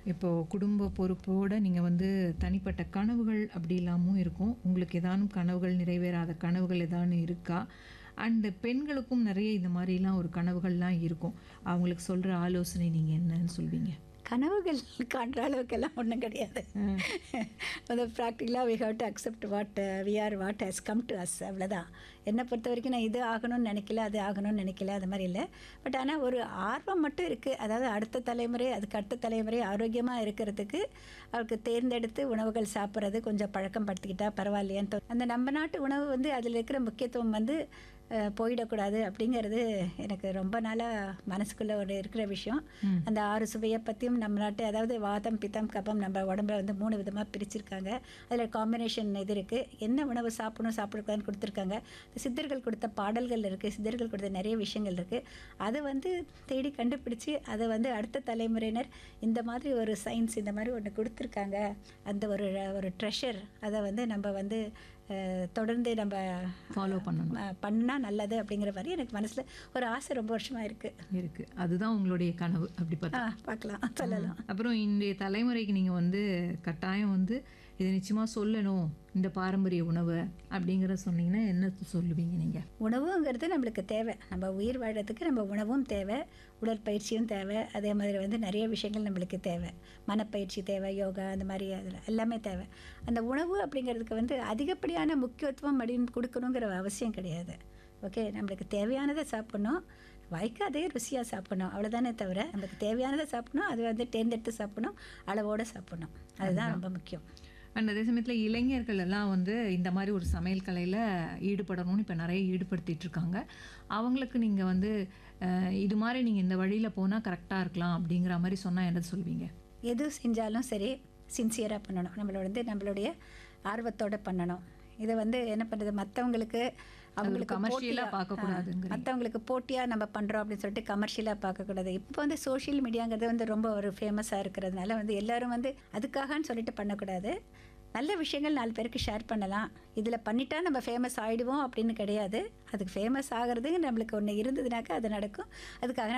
இப்போ குடும்ப பொறுப்போட நீங்க வந்து தனிப்பட்ட கனவுகள் அப்படி இல்லாமும் இருக்கும். உங்களுக்கு ஏதானும் கனவுகள் நிறைவேறாத கனவுகள் ஏதானு இருக்கா? அண்ட் பெண்களுக்கும் நெறைய இந்த மாரிலாம் ஒரு கனவுகள்லாம் இருக்கும். அவங்களுக்கு சொல்ற ஆலோசனை நீங்க என்னன்னு சொல்வீங்க? கனவுகள் காண்ற அளவுக்கெல்லாம் ஒன்றும் கிடையாது. அது ப்ராக்டிக்கலாக we have to accept we are what has come to us, அவ்வளோதான். என்னை பொறுத்த வரைக்கும் நான் இது ஆகணும்னு நினைக்கல, அது ஆகணும்னு நினைக்கல, அது மாதிரி இல்லை. பட் ஆனால் ஒரு ஆர்வம் மட்டும் இருக்குது. அதாவது அடுத்த தலைமுறை, அதுக்கு அடுத்த தலைமுறை ஆரோக்கியமாக இருக்கிறதுக்கு அவருக்கு தேர்ந்தெடுத்து உணவுகள் சாப்பிட்றது கொஞ்சம் பழக்கம் படுத்திக்கிட்டா பரவாயில்லையான்னு அந்த நம்ம நாட்டு உணவு வந்து அதில் இருக்கிற முக்கியத்துவம் வந்து போயிடக்கூடாது அப்படிங்கிறது எனக்கு ரொம்ப நாளாக மனசுக்குள்ளே ஒரு இருக்கிற விஷயம். அந்த 6 சுவையை பற்றியும் நம்ம நாட்டு, அதாவது வாதம், பித்தம், கபம் நம்ம உடம்புல வந்து 3 விதமாக பிரிச்சிருக்காங்க. அதில் காம்பினேஷன் இது இருக்குது. என்ன உணவு சாப்பிடணும் சாப்பிடக்கூடாதுன்னு கொடுத்துருக்காங்க. சித்தர்கள் கொடுத்த பாடல்கள் இருக்குது, சித்தர்கள் கொடுத்த நிறைய விஷயங்கள் இருக்குது. அதை வந்து தேடி கண்டுபிடிச்சி அதை வந்து அடுத்த தலைமுறையினர் இந்த மாதிரி ஒரு சயின்ஸ் இந்த மாதிரி ஒன்று கொடுத்துருக்காங்க, அந்த ஒரு ட்ரெஷர், அதை வந்து நம்ம வந்து தொடர்ந்து நம்ம ஃபாலோ பண்ணால் நல்லது அப்படிங்கிற மாதிரி எனக்கு மனசில் ஒரு ஆசை ரொம்ப வருஷமாக இருக்குது. அதுதான் உங்களுடைய கனவு அப்படி பார்த்தா பார்க்கலாம், சொல்லலாம். அப்புறம் இன்றைய தலைமுறைக்கு நீங்கள் வந்து கட்டாயம் வந்து இதை நிச்சயமாக சொல்லணும், இந்த பாரம்பரிய உணவு அப்படிங்கிற சொன்னீங்கன்னா என்ன சொல்லுவீங்க நீங்கள்? உணவுங்கிறது நம்மளுக்கு தேவை. நம்ம உயிர் வாழறதுக்கு நம்ம உணவும் தேவை, உடற்பயிற்சியும் தேவை. அதே மாதிரி வந்து நிறைய விஷயங்கள் நம்மளுக்கு தேவை. மனப்பயிற்சி தேவை, யோகா, அந்த மாதிரி அதில் எல்லாமே தேவை. அந்த உணவு அப்படிங்கிறதுக்கு வந்து அதிகப்படியான முக்கியத்துவம் அப்படின்னு கொடுக்கணுங்கிற அவசியம் கிடையாது. ஓகே, நம்மளுக்கு தேவையானதை சாப்பிட்ணும், வாய்க்கு அதே ருசியாக சாப்பிட்ணும், அவ்வளோதானே தவிர நமக்கு தேவையானதை சாப்பிட்ணும், அது வந்து தேர்ந்தெடுத்து சாப்பிட்ணும், அளவோடு சாப்பிட்ணும். அதுதான் ரொம்ப முக்கியம். அண்ட் அதே சமயத்தில் இளைஞர்கள் எல்லாம் வந்து இந்த மாதிரி ஒரு சமையல் கலையில் ஈடுபடணும்னு இப்போ நிறைய ஈடுபடுத்திட்டு இருக்காங்க. அவங்களுக்கு நீங்கள் வந்து இது மாதிரி நீங்கள் இந்த வழியில் போனால் கரெக்டாக இருக்கலாம் அப்படிங்கிற மாதிரி சொன்னால் என்ன சொல்வீங்க? எது செஞ்சாலும் சரி சின்சியராக பண்ணணும். நம்மளுடைய ஆர்வத்தோடு பண்ணணும். இதை வந்து என்ன பண்ணுறது, மற்றவங்களுக்கு அவங்களுக்கு கமர்ஷியலாக பார்க்கக்கூடாது, மற்றவங்களுக்கு போட்டியாக நம்ம பண்ணுறோம் அப்படின்னு சொல்லிட்டு கமர்ஷியலாக பார்க்கக்கூடாது. இப்போ வந்து சோஷியல் மீடியாங்கிறது வந்து ரொம்ப ஒரு ஃபேமஸாக இருக்கிறதுனால வந்து எல்லோரும் வந்து அதுக்காகன்னு சொல்லிட்டு பண்ணக்கூடாது. நல்ல விஷயங்கள் 4 பேருக்கு ஷேர் பண்ணலாம். இதில் பண்ணிட்டா நம்ம ஃபேமஸ் ஆகிடுவோம் அப்படின்னு கிடையாது. அதுக்கு ஃபேமஸ் ஆகிறது நம்மளுக்கு ஒன்று இருந்ததுனாக்கா அது நடக்கும். அதுக்காக